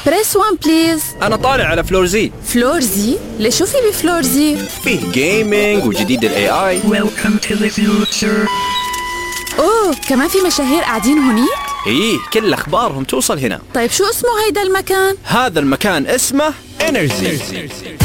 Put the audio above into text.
بريس 1 بليز. أنا طالع على فلور زي. فلور زي؟ ليش شو في بفلور زي؟ فيه جيمينج وجديد ال AI. Welcome to the future. أوه كمان في مشاهير قاعدين هونيك؟ إيه كل أخبارهم توصل هنا. طيب شو اسمه هيدا المكان؟ هذا المكان اسمه Energy.